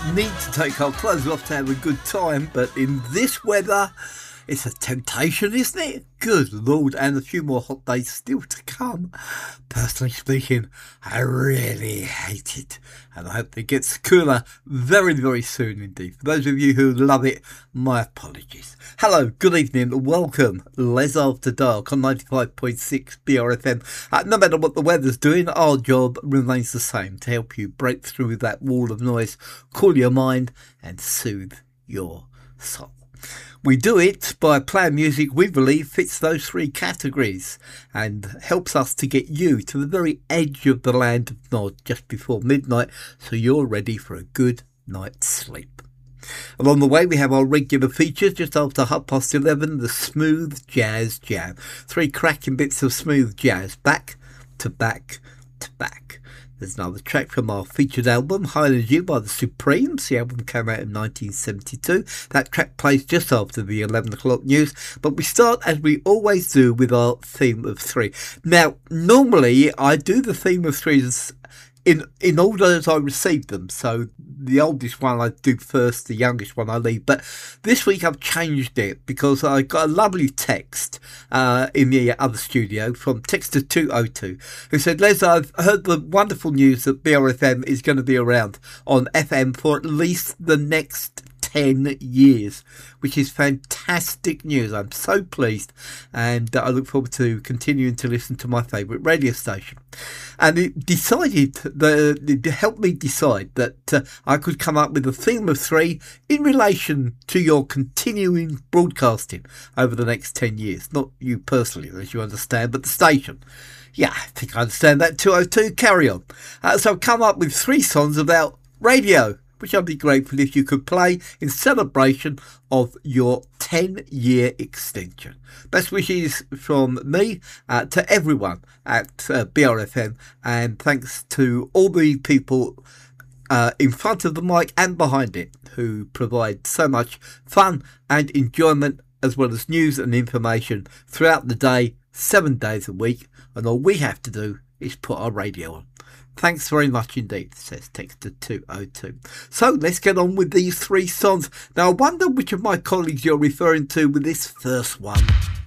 need to take our clothes off to have a good time, but in this weather, it's a temptation, isn't it? Good Lord, and a few more hot days still to come. Personally speaking, I really hate it, and I hope it gets cooler very, very soon indeed. For those of you who love it, my apologies. Hello, good evening, welcome. Les After Dark on 95.6 BRFM. No matter what the weather's doing, our job remains the same, to help you break through that wall of noise, cool your mind and soothe your soul. We do it by playing music we believe fits those three categories and helps us to get you to the very edge of the land of Nod just before midnight, so you're ready for a good night's sleep. Along the way, we have our regular features. Just after 11:30, the Smooth Jazz Jam. Three cracking bits of smooth jazz, back to back to back. There's another track from our featured album, High Energy by the Supremes. The album came out in 1972. That track plays just after the 11 o'clock news. But we start, as we always do, with our theme of three. Now, normally I do the theme of threes in order as I receive them. So the oldest one I do first, the youngest one I leave. But this week I've changed it because I got a lovely text in the other studio from Texter 202 who said, Les, I've heard the wonderful news that BRFM is going to be around on FM for at least the next 10 years, which is fantastic news. I'm so pleased, and I look forward to continuing to listen to my favourite radio station. And it helped me decide that I could come up with a theme of three in relation to your continuing broadcasting over the next 10 years. Not you personally, as you understand, but the station. Yeah, I think I understand that. 202, carry on. So I've come up with three songs about radio, which I'd be grateful if you could play in celebration of your 10-year extension. Best wishes from me to everyone at BRFM, and thanks to all the people in front of the mic and behind it who provide so much fun and enjoyment, as well as news and information throughout the day, 7 days a week, and all we have to do is put our radio on. Thanks very much indeed, says Texter 202. So let's get on with these three songs. Now I wonder which of my colleagues you're referring to with this first one.